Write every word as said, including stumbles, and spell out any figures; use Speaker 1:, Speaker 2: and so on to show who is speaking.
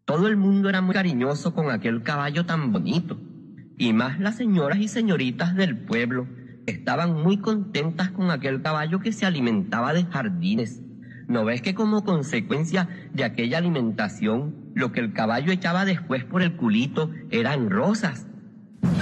Speaker 1: Todo el mundo era muy cariñoso con aquel caballo tan bonito, y más las señoras y señoritas del pueblo estaban muy contentas con aquel caballo que se alimentaba de jardines. ¿No ves que como consecuencia de aquella alimentación, lo que el caballo echaba después por el culito eran rosas?